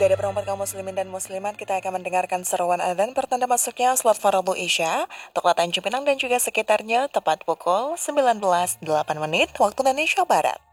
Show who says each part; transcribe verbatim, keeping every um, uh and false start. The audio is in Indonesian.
Speaker 1: Dari perempat kaum muslimin dan muslimat, kita akan mendengarkan seruan adzan pertanda masuknya salat fardu Isya untuk Kota Tanjung Pinang dan juga sekitarnya tepat pukul sembilan belas lewat delapan menit waktu Indonesia Barat.